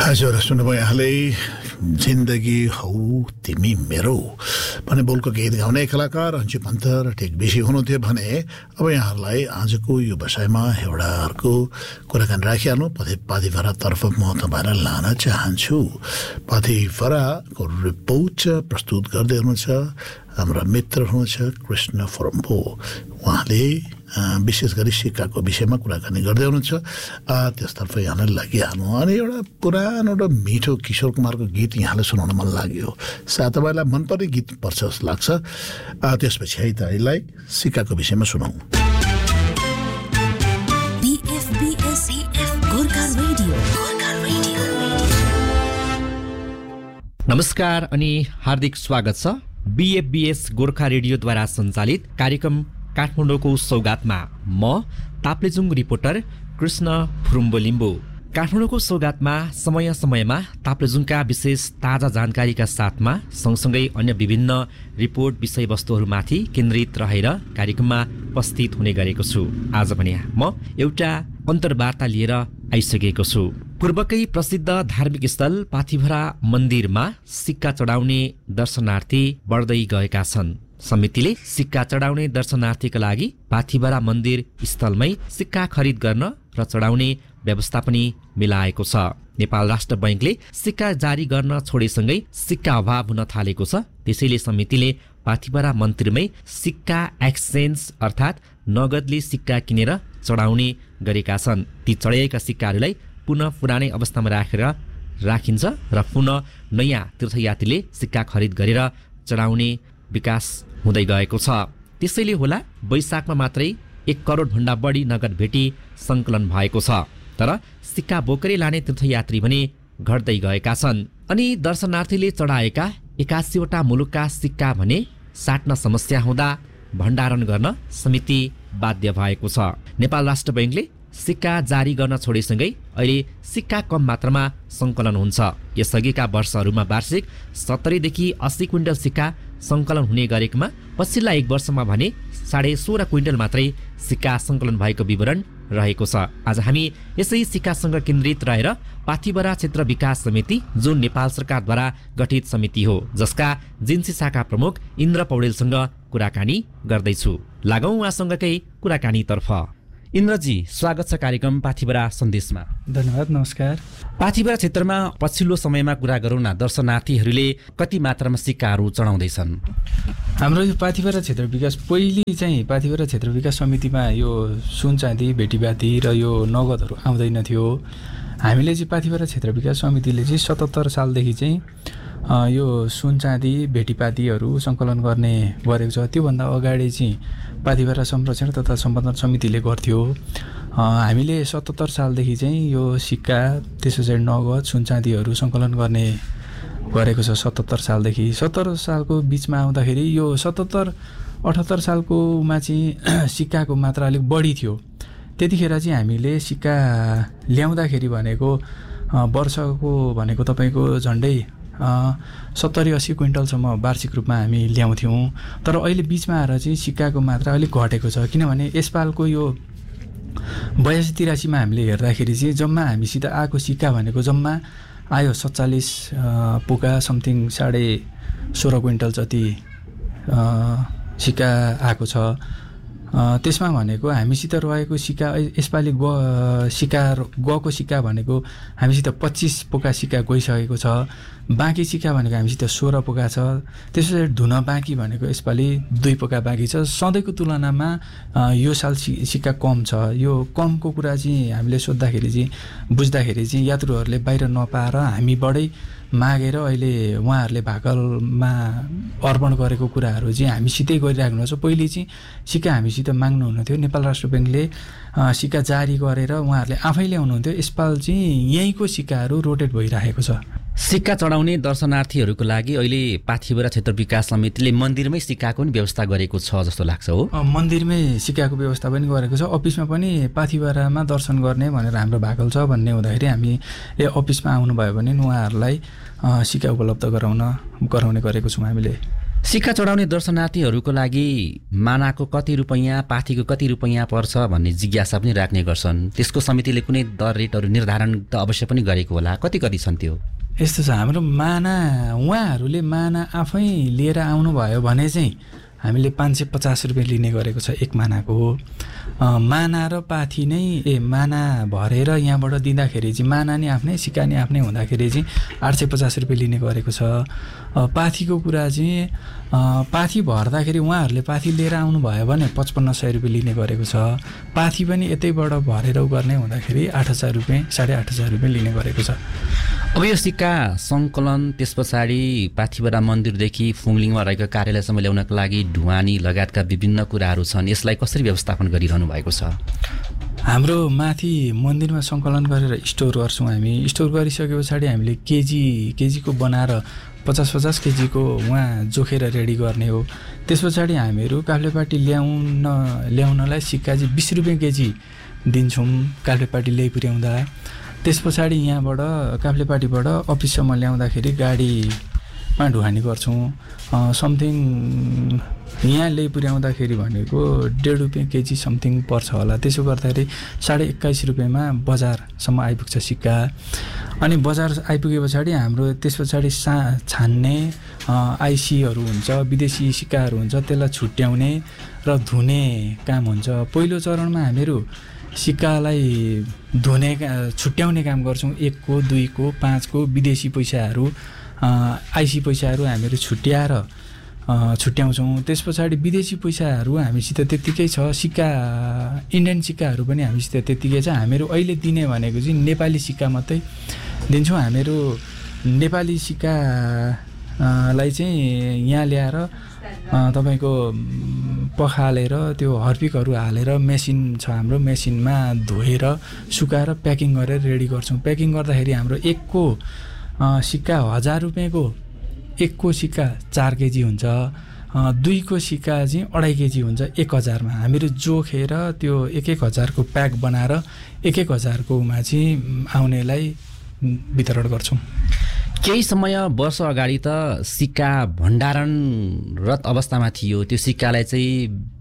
हजुर सुन्नुभयो यहाँले जिन्दगी हौ तिमी मेरो भने बोलको गीत गाउने कलाकार अन्जु पन्त र टेक बेसी हुनुहुन्थ्यो भने अब यहाँहरूलाई आजको यो विषयमा एउटा अर्को कुराकानी राखिहाल्नु पाथिभरातर्फ म तपाईँलाई लान चाहन्छु। पाथिभराको रिपोर्ट प्रस्तुत गर्दै हुनुहुन्छ हाम्रा मित्र हुनुहुन्छ कृष्ण फरम्पो। उहाँले विशेष गरी सिक्काको विषयमा कुराकानी गर्दै हुनुहुन्छ। त्यसतर्फ यहाँलाई लागिहाल्नु अनि एउटा पुरानो र मिठो किशोर कुमारको गीत यहाँलाई सुनाउन मन लाग्यो। सायद तपाईँलाई मनपर्ने गीत पर्छ जस्तो लाग्छ। त्यसपछि है त यसलाई सिक्काको विषयमा सुनाउँ। नमस्कार अनि हार्दिक स्वागत छ बीएफबीएस गोर्खा रेडियोद्वारा सञ्चालित कार्यक्रम काठमाडौँको सौगातमा। म ताप्लेजुङ रिपोर्टर कृष्ण फुरुम्बो लिम्बू। काठमाडौँको सौगातमा समय समयमा ताप्लेजुङका विशेष ताजा जानकारीका साथमा सँगसँगै अन्य विभिन्न रिपोर्ट विषयवस्तुहरूमाथि केन्द्रित रहेर कार्यक्रममा उपस्थित हुने गरेको छु। आज पनि म एउटा अन्तर्वार्ता लिएर आइसकेको छु। पूर्वकै प्रसिद्ध धार्मिक स्थल पाथिभरा मन्दिरमा सिक्का चढाउने दर्शनार्थी बढ्दै गएका छन्। समितिले सिक्का चढाउने दर्शनार्थीका लागि पाथिभरा मन्दिर स्थलमै सिक्का खरिद गर्न र चढाउने व्यवस्था पनि मिलाएको छ। नेपाल राष्ट्र बैंकले सिक्का जारी गर्न छोडेसँगै सिक्का अभाव हुन थालेको छ। त्यसैले समितिले पाथिभरा मन्दिरमै सिक्का एक्सचेन्ज अर्थात् नगदले सिक्का किनेर चढाउने गरेका छन्। ती चढाइएका सिक्काहरूलाई पुनः पुरानै अवस्थामा राखिन्छ र पुनः नयाँ तीर्थयात्रीले सिक्का खरिद गरेर चढाउने विकास हुँदै गएको छ। त्यसैले होला वैशाखमा मात्रै 1 करोड भन्दा बढी नगद भेटी सङ्कलन भएको छ। तर सिक्का बोकेरै लाने तीर्थयात्री भने घट्दै गएका छन्। अनि दर्शनार्थीले चढाएका 81वटा मुलुकका सिक्का भने साट्न समस्या हुँदा भण्डारण गर्न समिति बाध्य भएको छ। नेपाल राष्ट्र बैंकले सिक्का जारी गर्न छोडेसँगै अहिले सिक्का कम मात्रामा सङ्कलन हुन्छ। यसअघिका वर्षहरूमा वार्षिक 70 देखि 80 क्विन्टल सिक्का सङ्कलन हुने गरेकोमा पछिल्ला 1 वर्षमा भने 16.5 क्विन्टल मात्रै सिक्का सङ्कलन भएको विवरण रहेको छ। आज हामी यसै सिक्कासँग केन्द्रित रहेर पाथिभरा क्षेत्र विकास समिति जुन नेपाल सरकारद्वारा गठित समिति हो जसका जिन्सी शाखा प्रमुख इन्द्र पौडेलसँग कुराकानी गर्दैछु। लागौँ उहाँसँगकै कुराकानीतर्फ। इन्द्रजी, स्वागत छ कार्यक्रम पाथिभरा सन्देशमा। धन्यवाद, नमस्कार। पाथिभरा क्षेत्रमा पछिल्लो समयमा कुरा गरौँ न, दर्शनार्थीहरूले कति मात्रामा सिक्काहरू चढाउँदैछन्? हाम्रो यो पाथिभरा क्षेत्र विकास पहिले चाहिँ पाथिभरा क्षेत्र विकास समितिमा यो सुन चाँदी भेटीपाती र यो नगदहरू आउँदैन थियो। हामीले चाहिँ पाथिभरा क्षेत्र विकास समितिले चाहिँ 77 सालदेखि चाहिँ यो सुन चाँदी भेटीपातीहरू सङ्कलन गर्ने गरेको छ। त्योभन्दा अगाडि चाहिँ पाथिभरा संरक्षण तथा सम्वर्धन समितिले गर्थ्यो। हामीले 77 सालदेखि चाहिँ यो सिक्का त्यसपछि नगद सुन चाँदीहरू सङ्कलन गर्ने गरेको छ। 77 सालदेखि 70 सालको बिचमा आउँदाखेरि यो 77-78 सालकोमा चाहिँ सिक्काको मात्रा अलिक बढी थियो। त्यतिखेर चाहिँ हामीले सिक्का ल्याउँदाखेरि भनेको वर्षको भनेको तपाईँको झन्डै 70-80 क्विन्टलसम्म वार्षिक रूपमा हामी ल्याउँथ्यौँ। तर अहिले बिचमा आएर चाहिँ सिक्काको मात्रा अलिक घटेको छ। किनभने यसपालको यो 82-83मा हामीले हेर्दाखेरि चाहिँ जम्मा हामीसित आएको सिक्का भनेको जम्मा आयो 47 पोका समथिङ 16.5 क्विन्टल जति सिक्का आएको छ। त्यसमा भनेको हामीसित रहेको सिक्का यसपालि गएको सिक्का भनेको हामीसित 25 पोका सिक्का गइसकेको छ। बाँकी सिक्का भनेको हामीसित 16 पोका छ। त्यसपछि धुन बाँकी भनेको यसपालि 2 पोका बाँकी छ। सधैँको तुलनामा यो साल सिक्का कम छ। यो कमको कुरा चाहिँ हामीले सोद्धाखेरि चाहिँ बुझ्दाखेरि चाहिँ यात्रुहरूले बाहिर नपाएर हामीबाटै मागेर अहिले उहाँहरूले भाकलमा अर्पण गरेको कुराहरू चाहिँ हामीसितै गरिराख्नु छ। पहिले चाहिँ सिक्का हामीसित माग्नु हुन्थ्यो। नेपाल राष्ट्र बैंकले सिक्का जारी गरेर उहाँहरूले आफै ल्याउनुहुन्थ्यो। यसपाल चाहिँ यहीँको सिक्काहरू रोटेट भइरहेको छ। सिक्का चढाउने दर्शनार्थीहरूको लागि अहिले पाथिभरा क्षेत्र विकास समितिले मन्दिरमै सिक्काको पनि व्यवस्था गरेको छ जस्तो लाग्छ हो? मन्दिरमै सिक्काको व्यवस्था पनि गरेको छ। अफिसमा पनि पाथिभरामा दर्शन गर्ने भनेर हाम्रो भाकल छ भन्ने हुँदाखेरि हामी अफिसमा आउनुभयो भने उहाँहरूलाई सिक्का उपलब्ध गराउने गरेको छौँ हामीले। सिक्का चढाउने दर्शनार्थीहरूको लागि मानाको कति रुपैयाँ, पाथीको कति रुपैयाँ पर्छ भन्ने जिज्ञासा पनि राख्ने गर्छन्। त्यसको समितिले कुनै दर रेटहरू निर्धारण त अवश्य पनि गरेको होला, कति कति छन् त्यो? यस्तो छ, हाम्रो माना उहाँहरूले माना आफै लिएर आउनुभयो भने चाहिँ हामीले 550 रुपियाँ लिने गरेको छ एक मानाको। माना र पाथी नै माना भरेर यहाँबाट दिँदाखेरि चाहिँ माना नि आफ्नै सिक्का नि आफ्नै हुँदाखेरि चाहिँ 850 रुपियाँ लिने गरेको छ। पाथीको कुरा चाहिँ पाथी भर्दाखेरि उहाँहरूले पाथी लिएर आउनुभयो भने 5500 रुपियाँ लिने गरेको छ। पाथी पनि यतैबाट भरेर गर्ने हुँदाखेरि 8000 रुपियाँ 8500 रुपियाँ लिने गरेको छ। अब यो सिक्का सङ्कलन त्यस पछाडि पाथिभरा मन्दिरदेखि फुङलिङमा रहेको कार्यालयसम्म ल्याउनका लागि ढुवानी लगायतका विभिन्न कुराहरू छन्, यसलाई कसरी व्यवस्थापन गरिरहनु भएको छ? हाम्रो माथि मन्दिरमा सङ्कलन गरेर स्टोर गर्छौँ हामी। स्टोर गरिसके पछाडि हामीले केजीको बनाएर 50-50 केजीको उहाँ जोखेर रेडी गर्ने हो। त्यस पछाडि हामीहरू काफ्लेपाटी ल्याउनलाई सिक्का चाहिँ 20 रुपियाँ केजी दिन्छौँ काफ्लेपाटी ल्याइपुर्याउँदा। त्यस पछाडि यहाँबाट काफ्लेपाटीबाट अफिससम्म ल्याउँदाखेरि गाडीमा ढुवानी गर्छौँ। समथिङ यहाँ ल्याइपुर्याउँदाखेरि भनेको 1.5 रुपियाँ केजी समथिङ पर्छ होला। त्यसो गर्दाखेरि 21.5 रुपियाँमा बजारसम्म आइपुग्छ सिक्का। अनि बजार आइपुगे पछाडि हाम्रो त्यस पछाडि छान्ने आइसीहरू हुन्छ, विदेशी सिक्काहरू हुन्छ, त्यसलाई छुट्याउने र धुने काम हुन्छ। पहिलो चरणमा हामीहरू सिक्कालाई छुट्याउने काम गर्छौँ। 1 को 2 को 5 को विदेशी पैसाहरू आइसी पैसाहरू हामीहरू छुट्याउँछौँ। त्यस पछाडि विदेशी पैसाहरू हामीसित त्यत्तिकै छ। सिक्का इन्डियन सिक्काहरू पनि हामीसित त्यत्तिकै छ। हामीहरू अहिले दिने भनेको चाहिँ नेपाली सिक्का मात्रै दिन्छौँ। हामीहरू नेपाली सिक्कालाई चाहिँ यहाँ ल्याएर तपाईँको पखालेर त्यो हर्पिकहरू हालेर मेसिन छ हाम्रो, मेसिनमा धोएर सुकाएर प्याकिङ गरेर रेडी गर्छौँ। प्याकिङ गर्दाखेरि हाम्रो 1 को सिक्का 1000 रुपियाँको 1 को सिक्का 4 केजी हुन्छ। 2 को सिक्का चाहिँ 2.5 केजी हुन्छ 1000मा। हामीहरू जोखेर त्यो 1000 को प्याक बनाएर 1000कोमा चाहिँ आउनेलाई वितरण गर्छौँ। केही समय वर्ष अगाडि त सिक्का भण्डारणरत अवस्थामा थियो, त्यो सिक्कालाई चाहिँ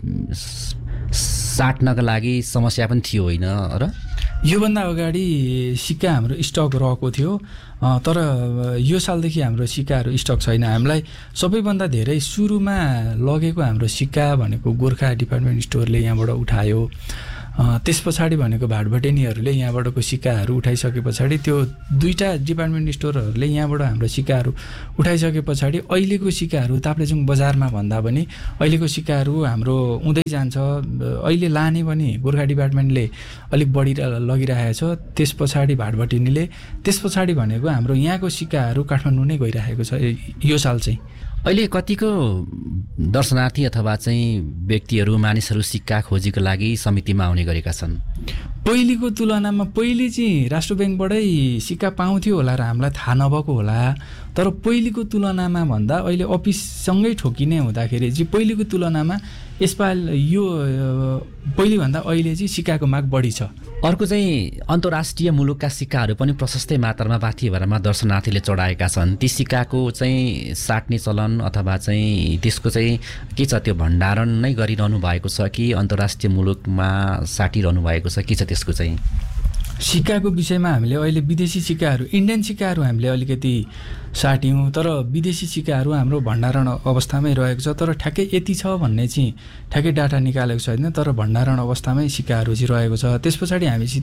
साट्नका लागि समस्या पनि थियो होइन र? योभन्दा अगाडि सिक्का हाम्रो स्टक रहेको थियो, तर यो सालदेखि हाम्रो सिक्काहरू स्टक छैन। हामीलाई सबैभन्दा धेरै सुरुमा लगेको हाम्रो सिक्का भनेको गोर्खा डिपार्टमेन्ट स्टोरले यहाँबाट उठायो। त्यस पछाडि भनेको भाटभटेनीहरूले यहाँबाटको सिक्काहरू उठाइसके पछाडि त्यो 2टा डिपार्टमेन्ट स्टोरहरूले यहाँबाट हाम्रो सिक्काहरू उठाइसके पछाडि अहिलेको सिक्काहरू ताप्लेजुङ बजारमा भन्दा पनि अहिलेको सिक्काहरू हाम्रो उदै जान्छ। अहिले लाने पनि गोर्खा डिपार्टमेन्टले अलिक बढी लगिरहेको छ, त्यस पछाडि भाटभटेनीले, त्यस पछाडि भनेको हाम्रो यहाँको सिक्काहरू काठमाडौँ नै गइरहेको छ यो साल चाहिँ। अहिले कतिको दर्शनार्थी अथवा चाहिँ व्यक्तिहरू मानिसहरू सिक्का खोजीको लागि समितिमा आउने गरेका छन्? पहिलेको तुलनामा पहिले चाहिँ राष्ट्र ब्याङ्कबाटै सिक्का पाउँथ्यो होला र हामीलाई थाहा नभएको होला, तर पहिलेको तुलनामा भन्दा अहिले अफिससँगै ठोकिने हुँदाखेरि चाहिँ पहिलेको तुलनामा यसपाल यो पहिलेभन्दा अहिले चाहिँ सिक्काको माग बढी छ। अर्को चाहिँ अन्तर्राष्ट्रिय मुलुकका सिक्काहरू पनि प्रशस्तै मात्रामा पाथिभरामा दर्शनार्थीले चढाएका छन्। ती सिक्काको चाहिँ साट्ने चलन अथवा चाहिँ त्यसको चाहिँ के छ, त्यो भण्डारण नै गरिरहनु भएको छ कि अन्तर्राष्ट्रिय मुलुकमा साटिरहनु भएको छ, के छ त्यसको चाहिँ? सिक्काको विषयमा हामीले अहिले विदेशी सिक्काहरू, इन्डियन सिक्काहरू हामीले अलिकति साट्यौँ, तर विदेशी सिक्काहरू हाम्रो भण्डारण अवस्थामै रहेको छ। तर ठ्याक्कै यति छ भन्ने चाहिँ ठ्याक्कै डाटा निकालेको छैन, तर भण्डारण अवस्थामै सिक्काहरू चाहिँ रहेको छ। त्यस पछाडि हामीसित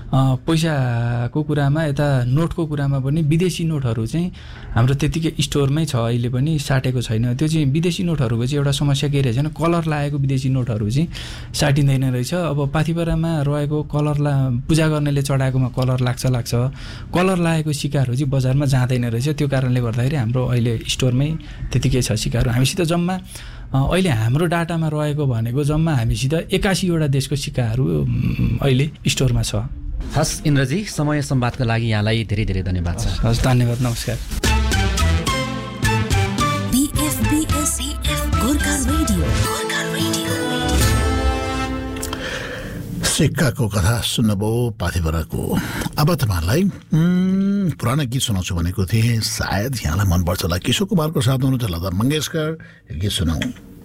पैसाको कुरामा, यता नोटको कुरामा पनि विदेशी नोटहरू चाहिँ हाम्रो त्यतिकै स्टोरमै छ, अहिले पनि साटेको छैन। त्यो चाहिँ विदेशी नोटहरूको चाहिँ एउटा समस्या के रहेछ भने कलर लागेको विदेशी नोटहरू चाहिँ साटिँदैन रहेछ। अब पाथिभरामा रहेको कलरलाई पूजा गर्नेले चढाएकोमा कलर लाग्छ, कलर लागेको सिक्काहरू चाहिँ बजारमा जाँदैन रहेछ। त्यो कारणले गर्दाखेरि हाम्रो अहिले स्टोरमै त्यतिकै छ सिक्काहरू। हामीसित जम्मा अहिले हाम्रो डाटामा रहेको भनेको जम्मा हामीसित 81वटा देशको सिक्काहरू अहिले स्टोरमा छ। हस् इन्द्रजी, समय संवादको लागि यहाँलाई धेरै धेरै धन्यवाद छ। हस्, धन्यवाद, नमस्कार। सिक्काको कथा सुन्नुभयो पाथिभराको। अब तपाईँहरूलाई पुरानो गीत सुनाउँछु भनेको थिएँ, सायद यहाँलाई मनपर्छ होला। किशोर कुमारको साथ हुनुहुन्छ लता मङ्गेशकर, गीत सुनाउँ।